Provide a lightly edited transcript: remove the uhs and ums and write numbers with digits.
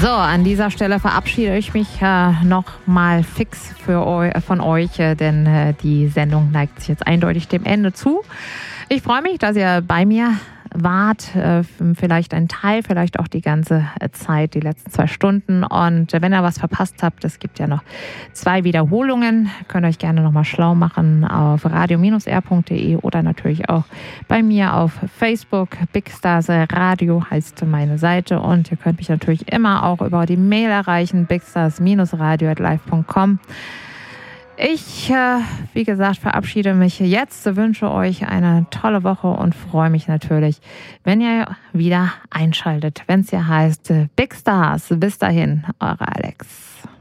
So, an dieser Stelle verabschiede ich mich noch mal fix von euch, denn die Sendung neigt sich jetzt eindeutig dem Ende zu. Ich freue mich, dass ihr bei mir wart, vielleicht ein Teil, vielleicht auch die ganze Zeit, die letzten 2 Stunden. Und wenn ihr was verpasst habt, es gibt ja noch 2 Wiederholungen, könnt ihr euch gerne nochmal schlau machen auf radio-r.de oder natürlich auch bei mir auf Facebook. Big Stars Radio heißt meine Seite und ihr könnt mich natürlich immer auch über die Mail erreichen, bigstars-radio@live.com. Ich, wie gesagt, verabschiede mich jetzt, wünsche euch eine tolle Woche und freue mich natürlich, wenn ihr wieder einschaltet, wenn es hier heißt Big Stars. Bis dahin, eure Alex.